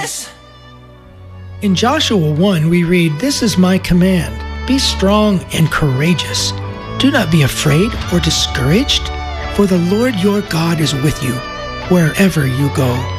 yes. In Joshua 1, we read, "This is my command. Be strong and courageous. Do not be afraid or discouraged, for the Lord your God is with you wherever you go."